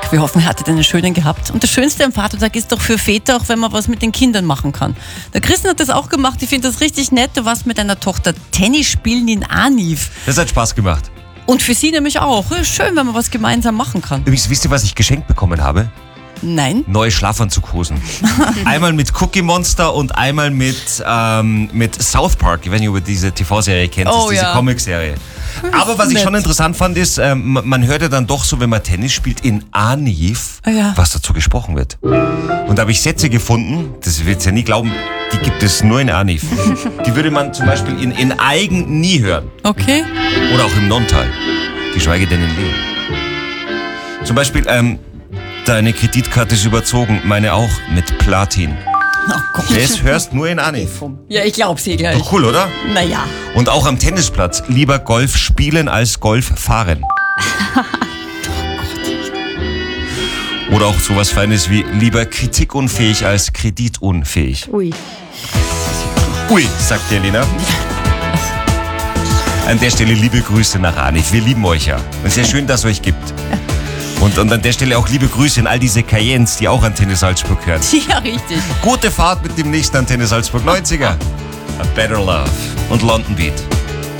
Wir hoffen, er hattet einen schönen gehabt. Und das Schönste am Vatertag ist doch für Väter, auch wenn man was mit den Kindern machen kann. Der Christian hat das auch gemacht. Ich finde das richtig nett. Du warst mit deiner Tochter Tennis spielen in Aniv. Das hat Spaß gemacht. Und für sie nämlich auch. Schön, wenn man was gemeinsam machen kann. Übrigens, wisst ihr, was ich geschenkt bekommen habe? Nein. Neue Schlafanzughosen. Einmal mit Cookie Monster und einmal mit South Park. Ich weiß nicht, ob ihr diese TV-Serie kennt, das ist diese Comic-Serie. Aber was ich schon interessant fand, ist, man hört ja dann doch so, wenn man Tennis spielt, in Aniv, was dazu gesprochen wird. Und da habe ich Sätze gefunden, das wird ihr ja nie glauben, die gibt es nur in Aniv. Die würde man zum Beispiel in Aigen nie hören. Okay. Oder auch im Nonntal. Geschweige denn in Wien. Zum Beispiel, deine Kreditkarte ist überzogen, meine auch, mit Platin. Oh Gott. Das hörst nur in Aniv. Ja, ich glaub's eh gleich. Doch cool, oder? Naja. Und auch am Tennisplatz, lieber Golf spielen als Golf fahren. Oder auch sowas Feines wie lieber kritikunfähig als kreditunfähig. Ui. Ui, sagt die Elena. An der Stelle liebe Grüße nach Aniv. Wir lieben euch ja. Und sehr schön, dass es euch gibt. Und an der Stelle auch liebe Grüße in all diese Cayennes, die auch Antenne Salzburg hören. Ja, richtig. Gute Fahrt mit dem nächsten Antenne Salzburg 90er. A Better Love und London Beat.